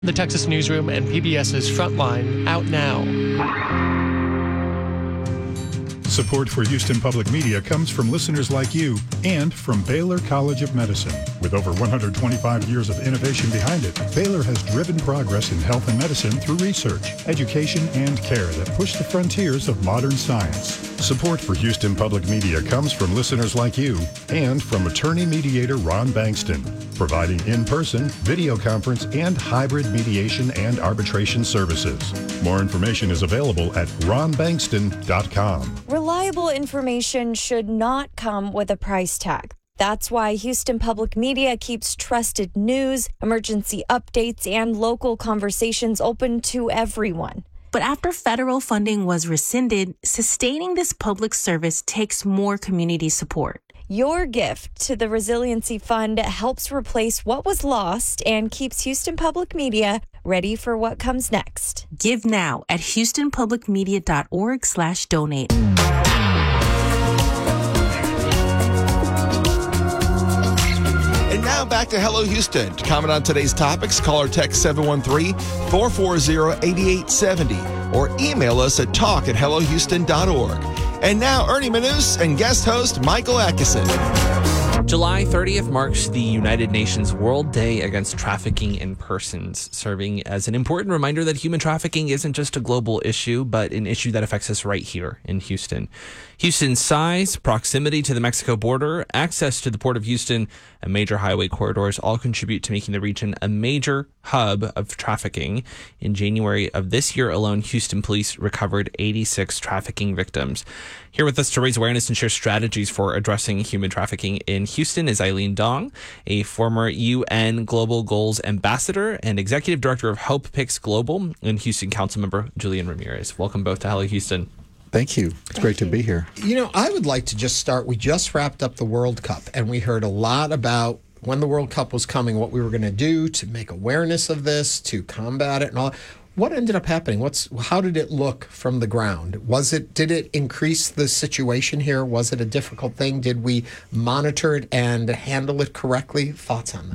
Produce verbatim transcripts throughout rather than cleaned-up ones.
The Texas Newsroom and PBS's Frontline out now. Support for Houston Public Media comes from listeners like you and from Baylor College of Medicine. With over one hundred twenty-five years of innovation behind it, Baylor has driven progress in health and medicine through research, education, and care that push the frontiers of modern science. Support for Houston Public Media comes from listeners like you and from attorney mediator Ron Bankston, providing in-person, video conference, and hybrid mediation and arbitration services. More information is available at ron bankston dot com. Reliable information should not come with a price tag. That's why Houston Public Media keeps trusted news, emergency updates, and local conversations open to everyone. But after federal funding was rescinded, sustaining this public service takes more community support. Your gift to the Resiliency Fund helps replace what was lost and keeps Houston Public Media ready for what comes next. Give now at houston public media dot org slash donate. And now back to Hello Houston. To comment on today's topics, call or text seven one three, four four zero, eight eight seven zero or email us at talk at hello houston dot org. And now, Ernie Manus and guest host Michael Atkinson. July thirtieth marks the United Nations World Day Against Trafficking in Persons, serving as an important reminder that human trafficking isn't just a global issue, but an issue that affects us right here in Houston. Houston's size, proximity to the Mexico border, access to the Port of Houston, and major highway corridors all contribute to making the region a major hub of trafficking. In January of this year alone, Houston police recovered eighty-six trafficking victims. Here with us to raise awareness and share strategies for addressing human trafficking in Houston is Eileen Dong, a former U N Global Goals Ambassador and Executive Director of Hope Picks Global, and Houston Councilmember Julian Ramirez. Welcome both to Hello Houston. Thank you. It's Thank great you. to be here. You know, I would like to just start. We just wrapped up the World Cup, and we heard a lot about when the World Cup was coming, what we were going to do to make awareness of this, to combat it, and all. What ended up happening? What's how did it look from the ground? Was it did it increase the situation here? Was it a difficult thing? Did we monitor it and handle it correctly? Thoughts on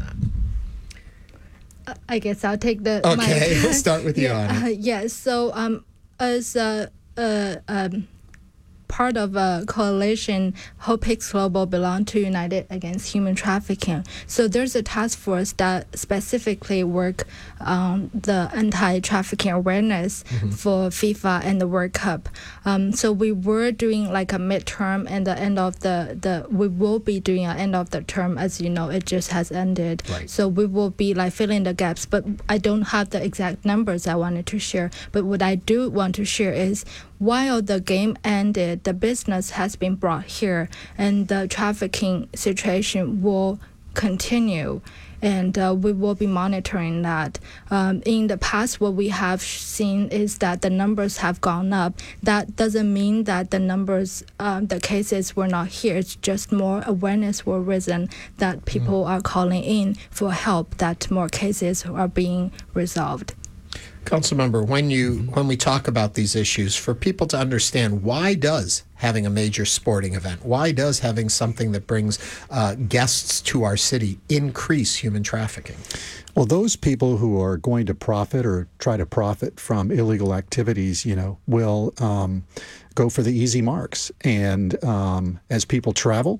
that? I guess I'll take the. Okay, my, we'll start with you, yeah, Anna. Uh, yeah. So, um, as a uh, um, part of a coalition, Hope Picks Global belong to United Against Human Trafficking. So there's a task force that specifically work on the anti-trafficking awareness mm-hmm. for FIFA and the World Cup. Um, so we were doing like a midterm and the end of the, the we will be doing an end of the term. As you know, it just has ended. Right. So we will be like filling the gaps, but I don't have the exact numbers I wanted to share. But what I do want to share is while the game ended, the business has been brought here, and the trafficking situation will continue, and uh, we will be monitoring that. Um, in the past, what we have seen is that the numbers have gone up. That doesn't mean that the numbers, um, the cases were not here. It's just more awareness were risen, that people mm. are calling in for help, that more cases are being resolved. Councilmember, when you when we talk about these issues, for people to understand, why does having a major sporting event, why does having something that brings uh, guests to our city increase human trafficking? Well, those people who are going to profit or try to profit from illegal activities, you know, will um, go for the easy marks. And um, as people travel,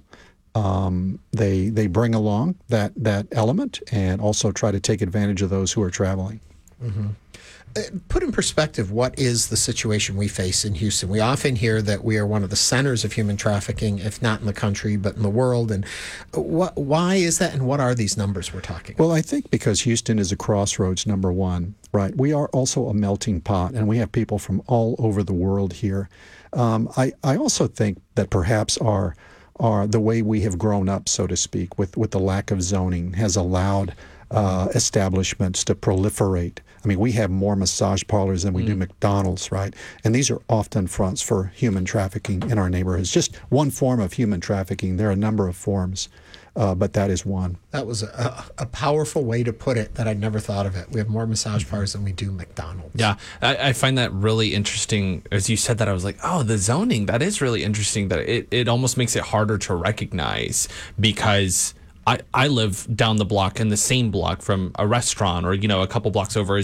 um, they they bring along that that element and also try to take advantage of those who are traveling. Mm-hmm. Put in perspective, what is the situation we face in Houston? We often hear that we are one of the centers of human trafficking, if not in the country, but in the world. And what, why is that, and what are these numbers we're talking about? Well, I think because Houston is a crossroads, number one, right? We are also a melting pot, and we have people from all over the world here. Um, I, I also think that perhaps our, our the way we have grown up, so to speak, with, with the lack of zoning has allowed uh, establishments to proliferate. I mean, we have more massage parlors than we mm. do McDonald's, right? And these are often fronts for human trafficking in our neighborhoods. Just one form of human trafficking. There are a number of forms, uh, but that is one. That was a, a powerful way to put it that I'd never thought of it. We have more massage parlors than we do McDonald's. Yeah, I, I find that really interesting. As you said that, I was like, oh, the zoning, that is really interesting. That it, it almost makes it harder to recognize because I, I live down the block in the same block from a restaurant, or, you know, a couple blocks over